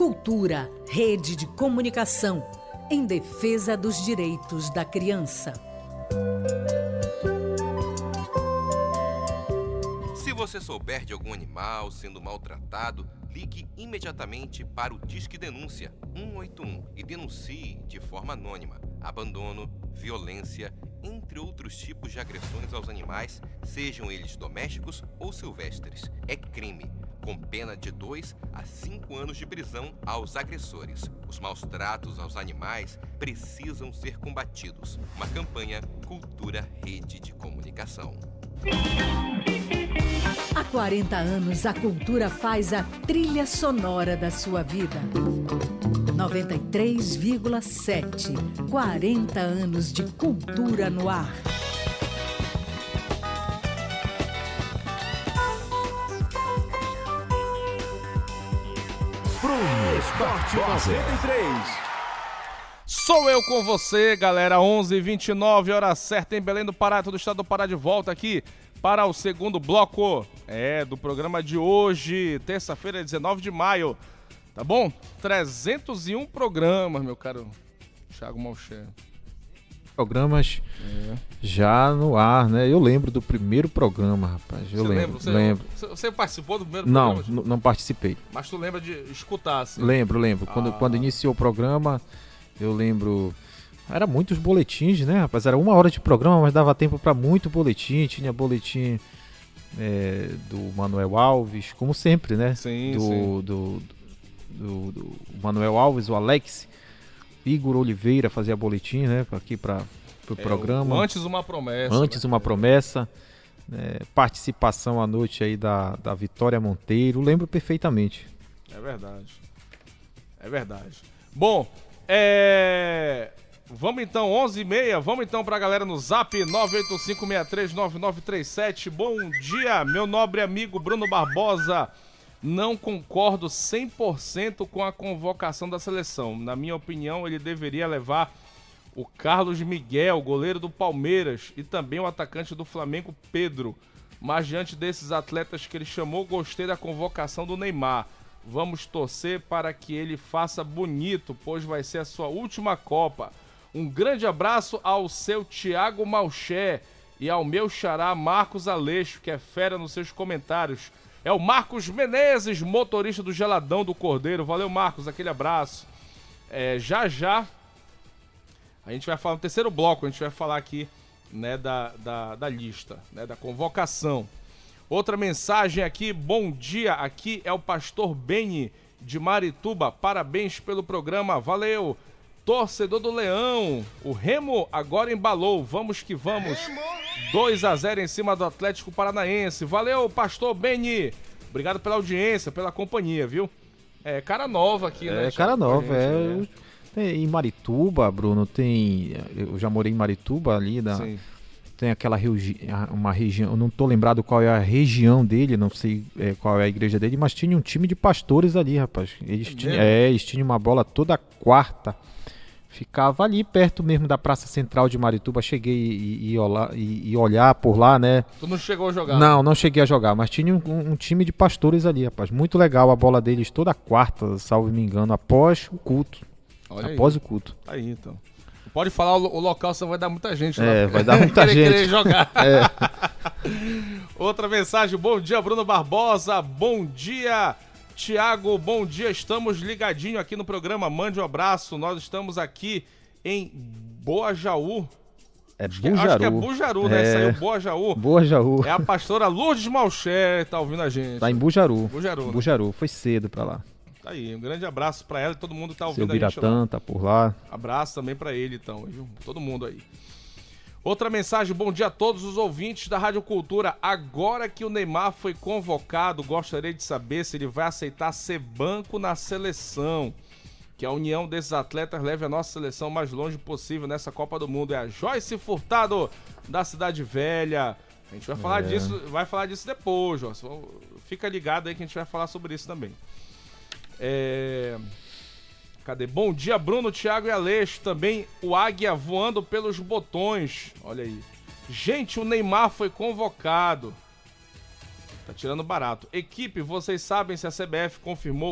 Cultura, rede de comunicação, em defesa dos direitos da criança. Se você souber de algum animal sendo maltratado, ligue imediatamente para o Disque Denúncia 181 e denuncie de forma anônima abandono, violência, entre outros tipos de agressões aos animais, sejam eles domésticos ou silvestres. É crime, com pena de 2 a 5 anos de prisão aos agressores. Os maus tratos aos animais precisam ser combatidos. Uma campanha Cultura Rede de Comunicação. Há 40 anos, a cultura faz a trilha sonora da sua vida. 93,7. 40 anos de cultura no ar. Bruno Esporte 93. Sou eu com você, galera. 11h29, hora certa em Belém do Pará, todo o estado do Pará, de volta aqui para o segundo bloco do programa de hoje, terça-feira, 19 de maio. Tá bom? 301 programas, meu caro Thiago Malcher. Programas já no ar, né? Eu lembro do primeiro programa, rapaz. Lembro. Você participou do primeiro programa? Não participei. Mas tu lembra de escutar, assim? Lembro. Quando iniciou o programa, eu lembro... Era muitos boletins, né, rapaz? Era 1 hora de programa, mas dava tempo para muito boletim. Tinha boletim do Manuel Alves, como sempre, né? Sim, do Manuel Alves, o Alex, Igor Oliveira fazia boletim, né, aqui para o programa. Antes uma promessa. Participação à noite aí da Vitória Monteiro, lembro perfeitamente. É verdade. Bom, vamos então, 11h30, vamos então pra galera no Zap 985639937. Bom dia, meu nobre amigo Bruno Barbosa. Não concordo 100% com a convocação da seleção. Na minha opinião, ele deveria levar o Carlos Miguel, goleiro do Palmeiras, e também o atacante do Flamengo, Pedro. Mas diante desses atletas que ele chamou, gostei da convocação do Neymar. Vamos torcer para que ele faça bonito, pois vai ser a sua última Copa. Um grande abraço ao seu Thiago Malcher e ao meu xará Marcos Aleixo, que é fera nos seus comentários. É o Marcos Menezes, motorista do Geladão do Cordeiro. Valeu, Marcos, aquele abraço. Já a gente vai falar no terceiro bloco, a gente vai falar aqui, né, da lista, né, da convocação. Outra mensagem aqui, bom dia, aqui é o pastor Beni de Marituba, parabéns pelo programa, valeu. Torcedor do Leão, o Remo agora embalou, vamos que vamos. 2-0 em cima do Atlético Paranaense. Valeu, pastor Beni. Obrigado pela audiência, pela companhia, viu? Cara nova aqui, né? Cara nova, Em Marituba, Bruno, eu já morei em Marituba ali, Sim. Tem aquela uma região, eu não tô lembrado qual é a região dele, não sei qual é a igreja dele, mas tinha um time de pastores ali, rapaz. Eles tinham uma bola toda quarta. Ficava ali perto mesmo da Praça Central de Marituba. Cheguei e olhar por lá, né? Tu não chegou a jogar? Não cheguei a jogar, mas tinha um time de pastores ali, rapaz. Muito legal a bola deles toda quarta, salvo me engano, após o culto. O culto. Aí, então. Pode falar o local, senão vai dar muita gente lá. Vai dar muita gente. Querer jogar. Outra mensagem, bom dia, Bruno Barbosa. Bom dia, Thiago, bom dia, estamos ligadinho aqui no programa, mande um abraço, nós estamos aqui em Boajaú. Bujaru. Acho que é Bujaru, né? Saiu Boajaú. Boajaú. É a pastora Lourdes Malcher, tá ouvindo a gente. Tá em Bujaru. Bujaru, foi cedo pra lá. Tá aí, um grande abraço pra ela e todo mundo que tá ouvindo a gente. Seu Biratã tá por lá. Abraço também pra ele, então, viu? Todo mundo aí. Outra mensagem, bom dia a todos os ouvintes da Rádio Cultura. Agora que o Neymar foi convocado, gostaria de saber se ele vai aceitar ser banco na seleção. Que a união desses atletas leve a nossa seleção mais longe possível nessa Copa do Mundo. É a Joyce Furtado, da Cidade Velha. A gente vai falar disso depois, Joyce. Fica ligado aí que a gente vai falar sobre isso também. Cadê? Bom dia, Bruno, Thiago e Aleixo. Também o Águia voando pelos botões. Olha aí. Gente, o Neymar foi convocado. Tá tirando barato. Equipe, vocês sabem se a CBF confirmou